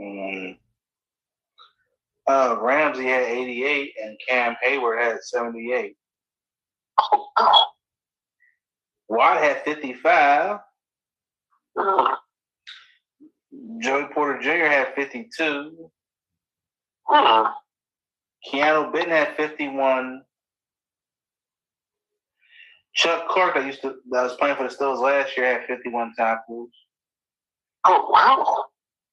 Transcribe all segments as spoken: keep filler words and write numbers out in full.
Mm. Uh, Ramsey had eighty-eight and Cam Hayward had seventy-eight. Oh, Watt had fifty-five. oh. Joey Porter Junior had fifty-two. Mm. Keanu Benton had fifty-one. Chuck Clark, that used to that was playing for the Steelers last year, had fifty-one tackles. Oh, wow.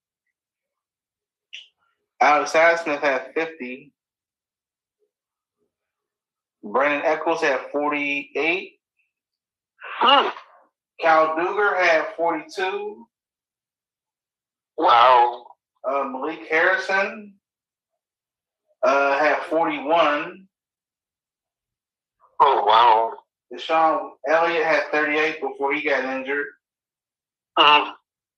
Alex Highsmith had fifty. Brandon Eccles had forty-eight. Mm. Cal Duger had forty-two. Wow. Uh, Malik Harrison uh, had forty-one. Oh, wow. Deshaun Elliott had thirty-eight before he got injured. Mm.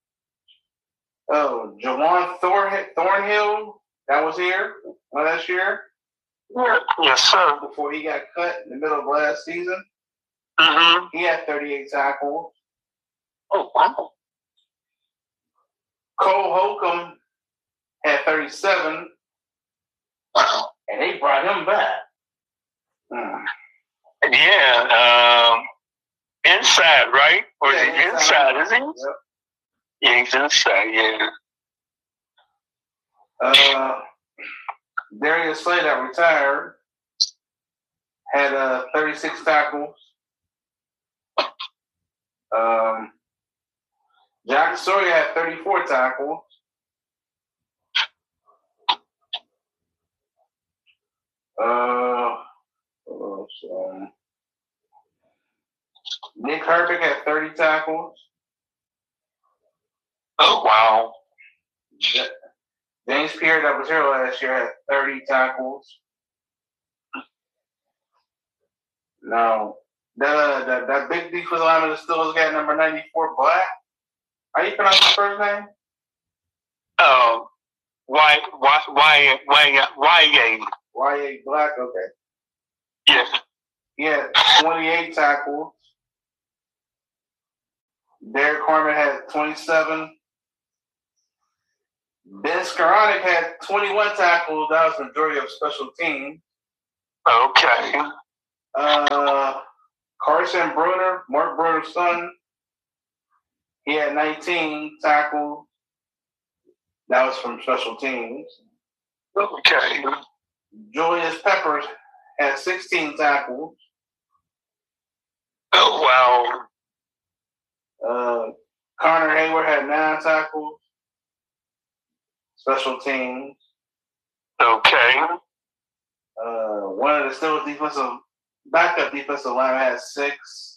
Oh, Jawan Thorn- Thornhill, that was here last year Yeah. Yes, sir. before he got cut in the middle of last season. Mm-hmm. He had thirty-eight tackles. Oh, wow. Cole Holcomb had thirty-seven, Wow. and they brought him back. Hmm. Yeah. Um, inside, right? Or Yeah, is he inside. inside, is he? Yep. Yeah, he's inside, yeah. Uh, Darius Slay, that retired, had uh, thirty-six tackles. Um, Jack Sawyer had thirty-four tackles. Uh, what else? Um, Nick Herbig had thirty tackles. Oh, wow. Ja- James Pierre, that was here last year, had thirty tackles. No. That, uh, that, that big defensive lineman that still got number ninety-four, Black. How you pronounce his first name? Oh, why, why, why, why, why, Y A Black, okay. yeah. He had twenty-eight tackles. Derek Harmon had twenty-seven. Ben Skoranek had twenty-one tackles. That was the majority of special teams. Okay. Uh, Carson Bruner, Mark Bruner's son, he had nineteen tackles. That was from special teams. Okay. Julius Peppers had sixteen tackles. Oh, wow. Uh, Connor Hayward had nine tackles. Special teams. Okay. Uh, one of the Steelers defensive backup defensive linemen had six.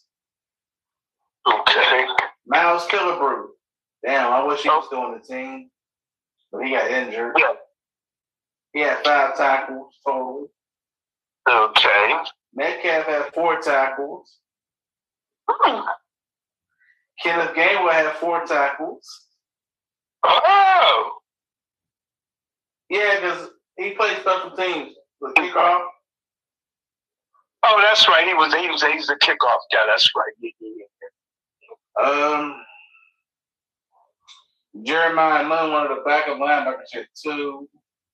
Okay. Miles Killebrew. Damn, I wish he was still on the team, but he got injured. Yeah. He had five tackles total. Okay. Metcalf had four tackles. Hmm. Kenneth Gainwell had four tackles. Oh. Yeah, because he played special teams. The kickoff. Oh, that's right. He was he was he's the kickoff guy. That's right. Yeah, yeah, yeah. Um, Jeremiah Lynn, one of the backup linebackers, had two.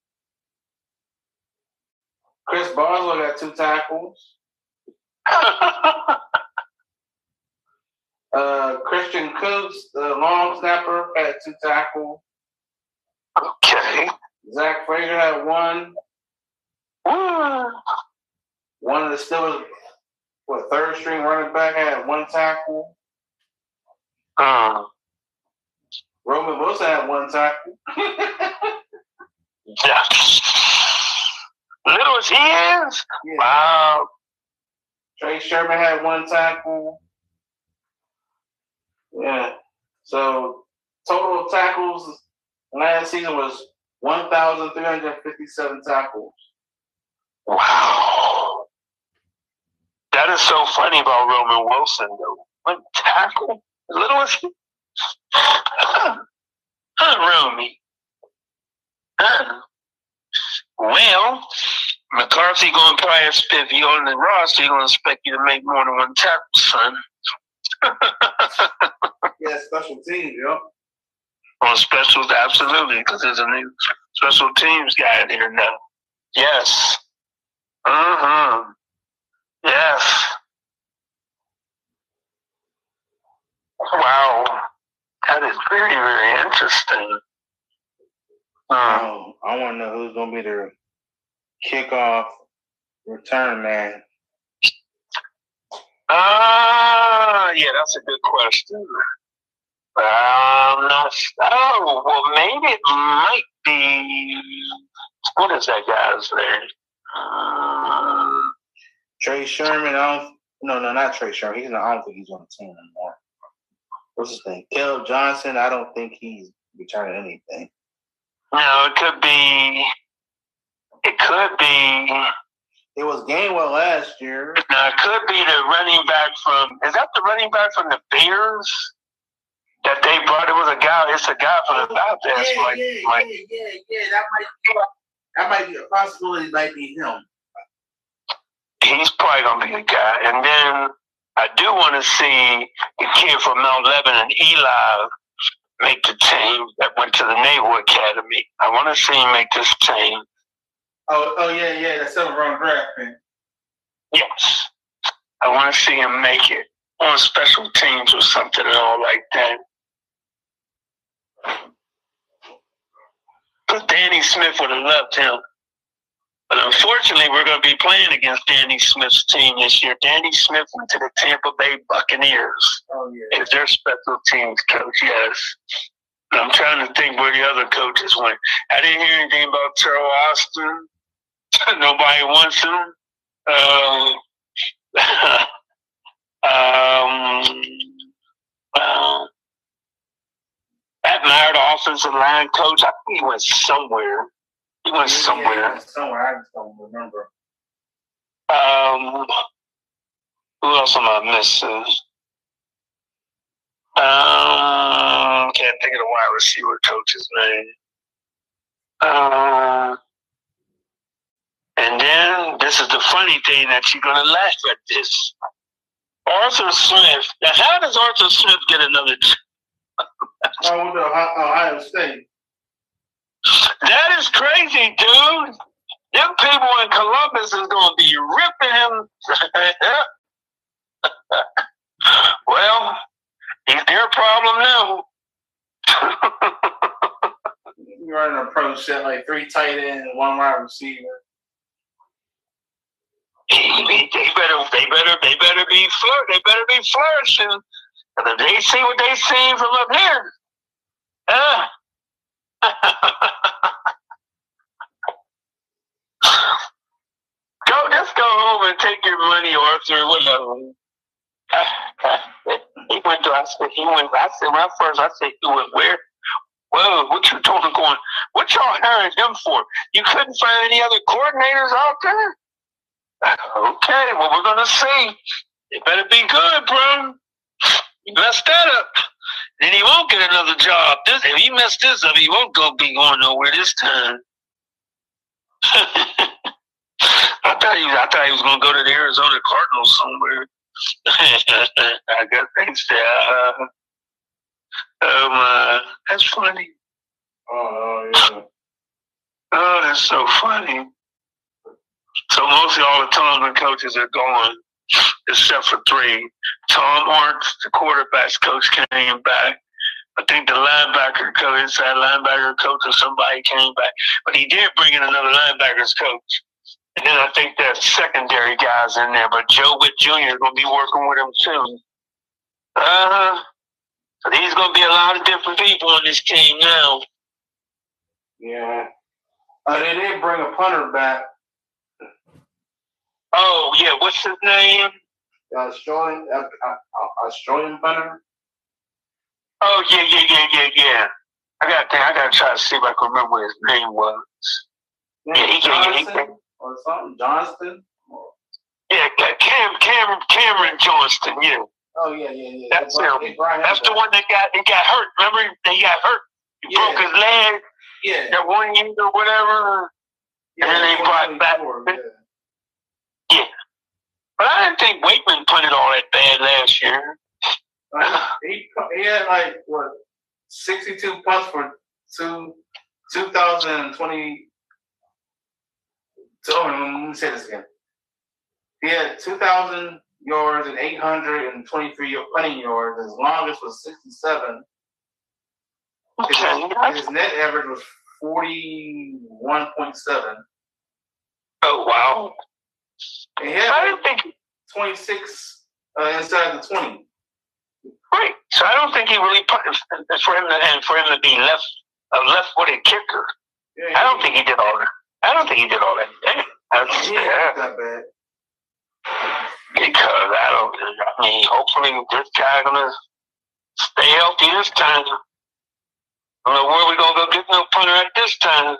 Chris Boswell got two tackles. Uh, Christian Kuntz, the long snapper, had two tackles. Okay. Zach Frazier had one. Mm. One of the Steelers, what, third string running back had one tackle. Mm. Roman Wilson had one tackle. Yeah. Little as he is? Yeah. Wow. Trey Sherman had one tackle. Yeah. So total of tackles last season was one thousand three hundred fifty-seven tackles. Wow. That is so funny about Roman Wilson, though. One tackle? Little as he? Huh, Romy. Huh. Well, McCarthy going to probably expect if you're on the roster, he's going to expect you to make more than one tackle, son. Yeah, special teams, yo. On specials, absolutely, because there's a new special teams guy in here now. Yes. Uh-huh. Yes. Wow. That is very, very interesting. Um, oh, I want to know who's going to be the kickoff return man. Ah, uh, yeah, that's a good question. I'm not. Oh, well, maybe it might be. What is that guy's name? Uh, Trey Sherman. I don't. No, no, not Trey Sherman. He's not. I don't think he's on the team anymore. What's his name? Caleb Johnson. I don't think he's returning anything. No, it could be. It could be. It was Gainwell last year. No, it could be the running back from. Is that the running back from the Bears? That they brought, it was a guy, it's a guy from the Baptist. Yeah, like, yeah, like, yeah, yeah, yeah, that might be, that might be a possibility, might be him. He's probably going to be the guy. And then I do want to see the kid from Mount Lebanon, Eli, make the team that went to the Naval Academy. I want to see him make this team. Oh, oh yeah, yeah, that's seventh round draft pick. Yes. I want to see him make it on special teams or something and all like that. But Danny Smith would have loved him. But unfortunately, we're going to be playing against Danny Smith's team this year. Danny Smith went to the Tampa Bay Buccaneers. Oh, yeah. As their special teams coach, yes. And I'm trying to think where the other coaches went. I didn't hear anything about Terrell Austin. Nobody wants him. Um, um, uh, Pat Meyer, the offensive line coach, I think he went somewhere. He went somewhere. Yeah, he went somewhere. I just don't remember. Um, who else am I missing? Um, can't think of the wide receiver coach's name. Uh, and then this is the funny thing that you're gonna laugh at this. Arthur Smith. Now, how does Arthur Smith get another? Oh, with the Ohio State. That is crazy, dude. Them people in Columbus is going to be ripping him. Well, he's their problem now. You're running a pro set like three tight ends and one wide receiver. They better, they better, they better be flirt. They better be flourishing. And if they see what they see from up here, uh, go, just go home and take your money, Arthur. Whatever. He went to. I said he went. I said when I first. I said he went where? Whoa, what you talking going? What y'all hiring him for? You couldn't find any other coordinators out there? Okay, well we're gonna see. It better be good, bro. You messed that up. Then he won't get another job. This, if he messed this up, he won't go be going nowhere this time. I thought he, I thought he was gonna go to the Arizona Cardinals somewhere. I guess they said, uh, um, uh, that's funny. Oh, yeah. Oh, that's so funny. So mostly all the Tomlin coaches are gone, except for three. Tom Arndt, the quarterbacks coach, came back. I think the linebacker coach, inside linebacker coach or somebody came back. But he did bring in another linebackers coach. And then I think there's secondary guys in there. But Joe Witt Junior is going to be working with him too. Uh-huh. So there's going to be a lot of different people on this team now. Yeah. Uh, they did bring a punter back. Oh, yeah. What's his name? Australian, uh, uh, Australian punter. Oh, yeah, yeah, yeah, yeah, yeah. I got to I got to try to see if I can remember what his name was. Yeah, yeah, he, Johnson he, he, or something. Johnston? Yeah, Cam, Cam, Cameron Johnston, yeah. Oh, yeah, yeah, yeah. That's him. him. That's the one that got, he got hurt. Remember, he got hurt. He yeah. broke his leg. Yeah. That one year or whatever. Yeah, and then they brought back. Yeah. yeah. But I didn't think Wakeman punted all that bad last year. Uh, he, he had like, what, sixty-two punts for two, two thousand twenty. So, let me say this again. He had two thousand yards and eight hundred twenty-three punting yards. His longest was sixty-seven. Okay. His, his net average was forty-one point seven. Oh, wow. And he had I didn't think twenty-six uh, inside the twenty. Right. So I don't think he really put for him to, and for him to be left a left-footed kicker. Yeah, I don't he, think he did all that. I don't think he did all that. That's, he yeah. That bad. Because I don't. I mean, hopefully this guy's gonna stay healthy this time. I don't know where we gonna go get no punter at this time.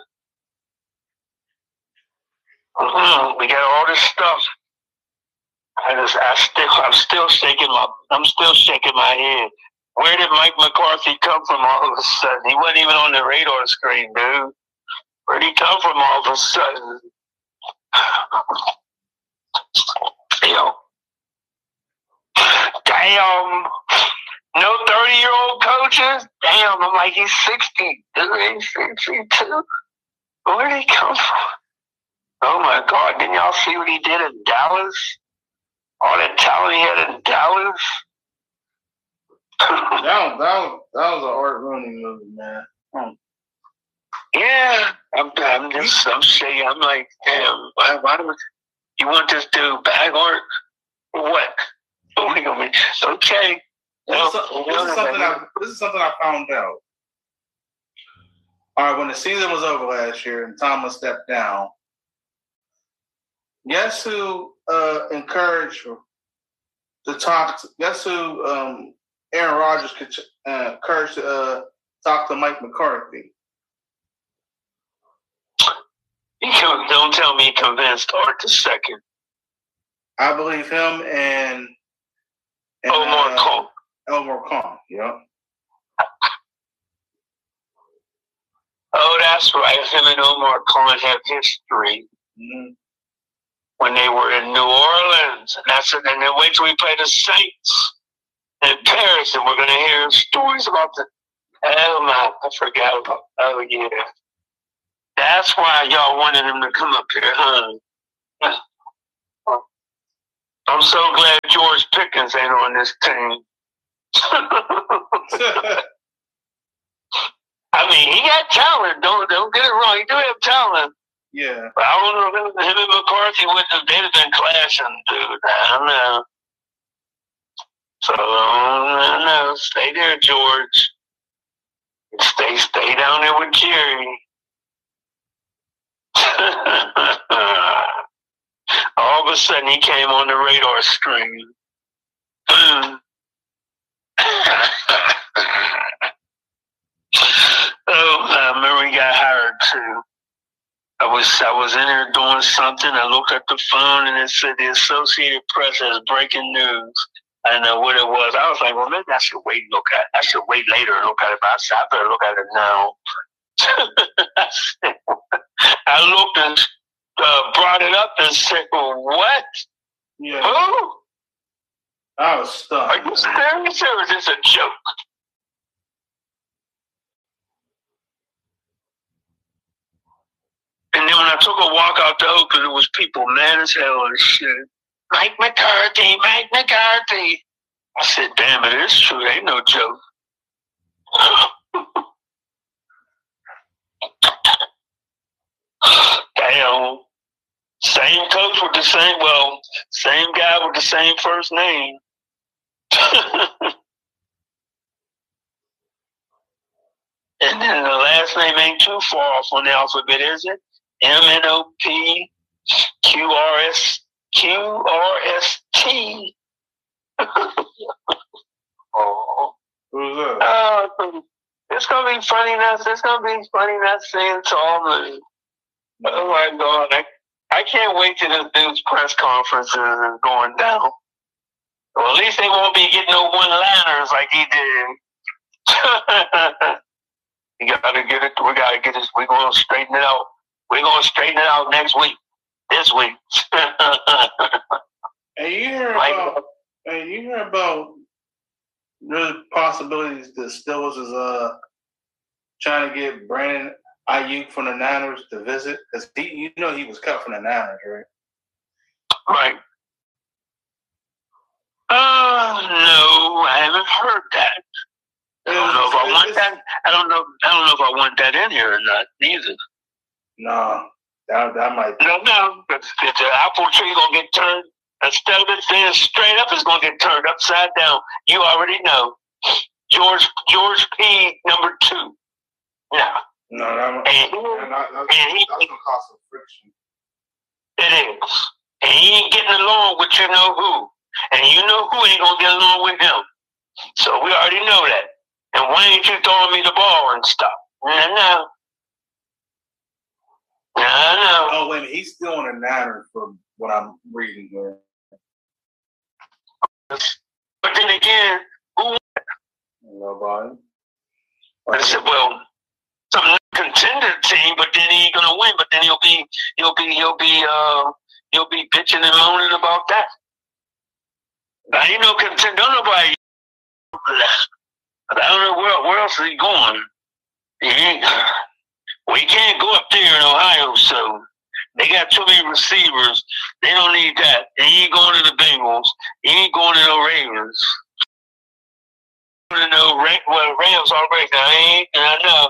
Mm-hmm. We got all this stuff. I just, I still, I'm still shaking my, I'm still shaking my head. Where did Mike McCarthy come from all of a sudden? He wasn't even on the radar screen, dude. Where'd he come from all of a sudden? Damn. Damn. No thirty-year-old coaches? Damn, I'm like, he's sixty. Dude, he's sixty-two. Where did he come from? Oh, my God. Didn't y'all see what he did in Dallas? All that talent he had in Dallas? that, was, that, was, that was an Art Rooney movie, man. Hmm. Yeah. I'm, I'm just, I'm shaking. I'm like, damn, why, why do we, you want this dude back or what? What are we going to be? Okay. This, is, this, is something I, this is something I found out. All right, when the season was over last year and Thomas stepped down, guess who uh, encouraged to talk? To, guess who um, Aaron Rodgers could uh, encourage to uh, talk to Mike McCarthy? You don't tell me he convinced Art the second. I believe him and, and Omar uh, Khan. Omar Khan, yeah. Oh, that's right. Him and Omar Khan have history. Mm-hmm. When they were in New Orleans. And that's it. And then wait till we play the Saints in Paris, and we're going to hear stories about the. Oh, my. I forgot about. Oh, yeah. That's why y'all wanted him to come up here, huh? I'm so glad George Pickens ain't on this team. I mean, he got talent. Don't, don't get it wrong. He do have talent. Yeah. But I don't know. Him and McCarthy wouldn't have, they'd have been clashing, dude. I don't know. So, I don't know. Stay there, George. Stay, stay down there with Jerry. All of a sudden, he came on the radar screen. Oh, I remember he got hired, too. I was I was in there doing something. I looked at the phone and it said the Associated Press has breaking news. I didn't know what it was. I was like, well, maybe I should wait and look at it. I should wait later and look at it. But I said, I better look at it now. I looked and uh, brought it up and said, well, what? Yeah. Who? I was stuck. Are you serious or is this a joke? And then when I took a walk out the Oakland, it was people mad as hell and shit. Mike McCarthy, Mike McCarthy. I said, damn, it is true. It ain't no joke. Damn. Same coach with the same, well, same guy with the same first name. And then the last name ain't too far off on the alphabet, is it? M N O P Q R S Q R S T. Oh. Who's that? Uh, it's gonna be funny not. It's gonna be funny not saying Tallman. Oh my God! I, I can't wait till this dude's press conferences is going down. Well, at least they won't be getting no one-liners like he did. You gotta get it. We gotta get this. We're gonna straighten it out. We're gonna straighten it out next week. This week. Hey, you hear about? Hey, you hear about there's possibilities that Steelers is uh trying to get Brandon Ayuk from the Niners to visit because he, you know, he was cut from the Niners, right? Right. Uh, no, I haven't heard that. I don't know if I want that. I don't know. I don't know if I want that in here or not. Neither. No, that that might. No, no. If, if the apple tree gonna get turned instead of it being straight up, it's gonna get turned upside down. You already know. George George P. number two. Yeah. No, that might, and, and that, that's, and he, that's gonna cause some friction. It is. And he ain't getting along with you know who. And you know who ain't gonna get along with him. So we already know that. And why ain't you throwing me the ball and stuff? No, no. No, no. Oh, wait a minute. He's still on the Niners from what I'm reading here. But then again, who? Nobody. I said, well, some contender team, but then he ain't gonna win. But then he'll be, he'll be, he'll be, uh, he'll be bitching and moaning about that. I ain't no contender. Don't nobody. I don't know where, where else is he going. He ain't, well, he can't go up there in Ohio, so they got too many receivers. They don't need that. And he ain't going to the Bengals. He ain't going to no Ravens. To no well, Rams already. Now, I ain't. I know.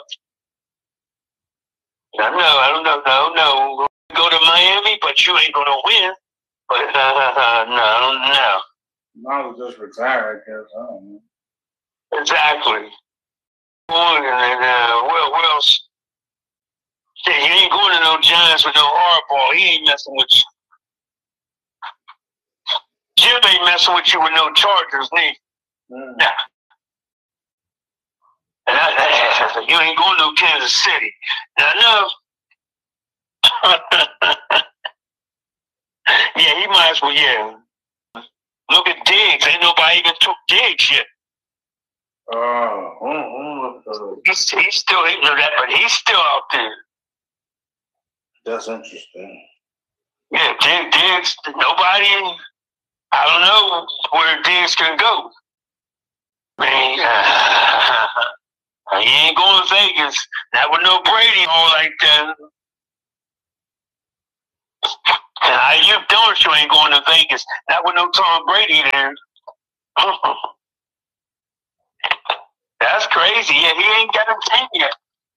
I know. I don't know. No, no. Go to Miami, but you ain't gonna win. But uh, no, I don't know. Might just retire, I guess. I don't know. Exactly. And uh, well, what else? Yeah, you ain't going to no Giants with no hardball. He ain't messing with you. Jim ain't messing with you with no Chargers, neither. Mm. Nah. And I, I, you ain't going to no Kansas City. Now, no. Yeah, he might as well, yeah. Look at Diggs. Ain't nobody even took Diggs yet. Oh, uh, uh, uh, he's, he's still hitting that, but he's still out there. That's interesting. Yeah, Diggs, Diggs, nobody, I don't know where Diggs can go. Man, uh, he ain't going to Vegas. That with no Brady all like that. And I, you darn sure ain't going to Vegas. Not with no Tom Brady there. That's crazy. Yeah, he ain't got a team yet.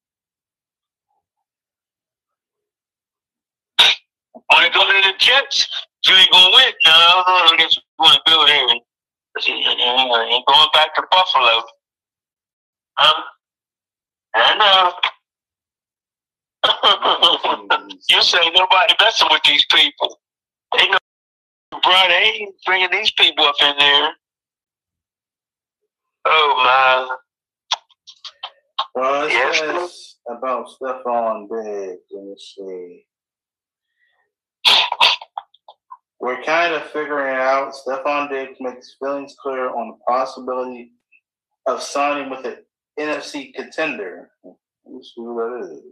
Want to go to the Jets? You ain't going to win. No, I guess you're going to build in. He ain't going back to Buffalo. Um, I know. You say nobody messing with these people. They know, bro, they ain't bringing these people up in there. Oh, my. Well, it yes. says about Stephon Diggs. Let me see. We're kind of figuring it out. Stephon Diggs makes feelings clear on the possibility of signing with an N F C contender. Let's see who that is.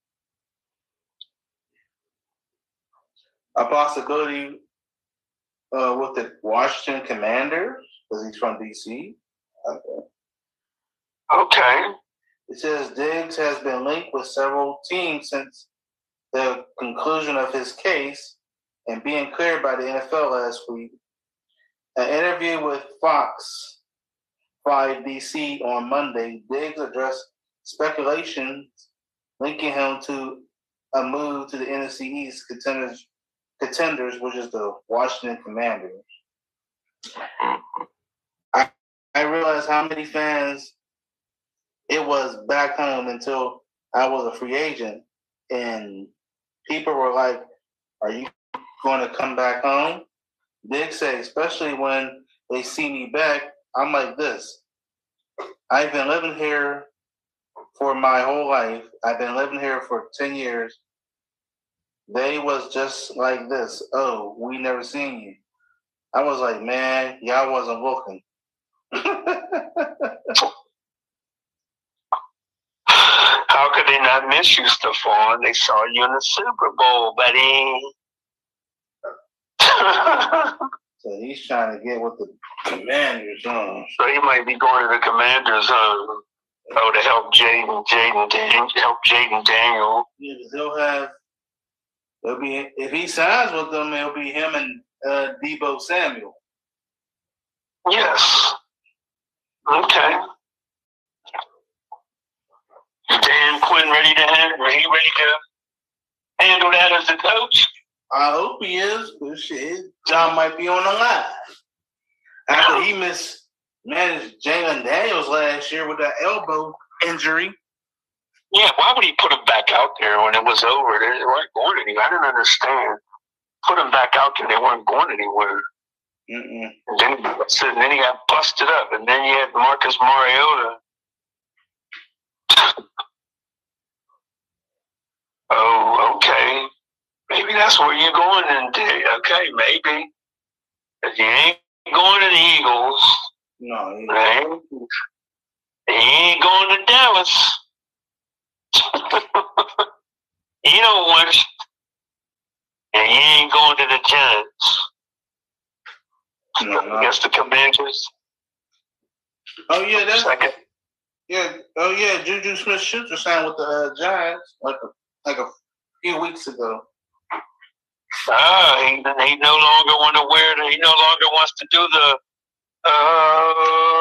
A possibility uh, with the Washington Commanders, because he's from D C. Okay. Okay. It says Diggs has been linked with several teams since the conclusion of his case and being cleared by the N F L last week. An interview with Fox five D C on Monday, Diggs addressed speculations linking him to a move to the N F C East contenders, contenders which is the Washington Commanders. I, I realized how many fans it was back home until I was a free agent, and people were like, "Are you going to come back home?" Diggs said, especially when they see me back, I'm like this. I've been living here for my whole life. I've been living here for ten years. They was just like this. Oh, we never seen you. I was like, man, y'all wasn't looking. How could they not miss you, Stephon? They saw you in the Super Bowl, buddy. So he's trying to get with the Commanders, huh? So he might be going to the Commanders, huh? Oh, to help Jaden, Jaden, Dan, help Jaden Daniel. Yeah, because he'll have. It'll be if he signs with them, it'll be him and uh, Deebo Samuel. Yes. Okay. Dan Quinn ready to handle? He ready to handle that as the coach? I hope he is. But shit, John might be on the line after he mismanaged Jalen Daniels last year with that elbow injury. Yeah, why would he put him back out there when it was over? They weren't going anywhere. I didn't understand. Put him back out there. They weren't going anywhere. Mm-mm. And then, so then he got busted up, and then you had Marcus Mariota. Oh, okay. Maybe that's where you're going. And okay, maybe. If you ain't going to the Eagles, no, he ain't. He ain't going to Dallas. You know what? And he ain't going to the Giants. No, no. Against the Commanders. Oh yeah, that's Second. yeah. Oh yeah, Juju Smith-Schuster signed with the uh, Giants like a like a few weeks ago. Ah, he, he no longer want to wear the. He no longer wants to do the. Uh,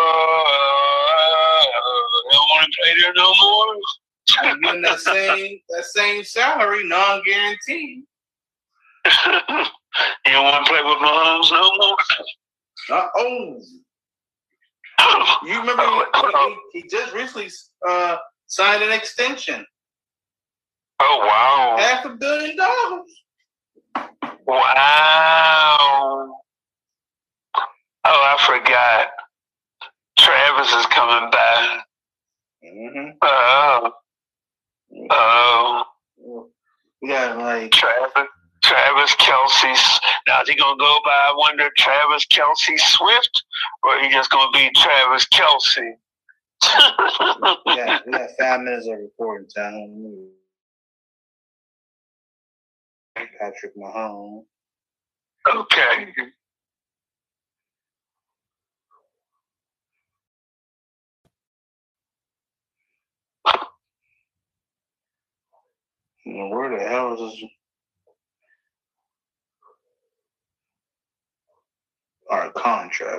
don't want to play there no more. And getting that same that same salary, non-guaranteed. You don't want to play with Mahomes no more. Uh oh. You remember he, he, he just recently uh, signed an extension. Oh wow! Half a billion dollars. Wow! Oh, I forgot. Travis is coming back. Mm-hmm. Oh. Oh. Yeah, like Travis. Travis Kelce. Now is he gonna go by? I wonder Travis Kelce Swift, or he just gonna be Travis Kelce? yeah, we got five minutes of recording time. Patrick Mahomes. Okay. Where the hell is this? Our contract.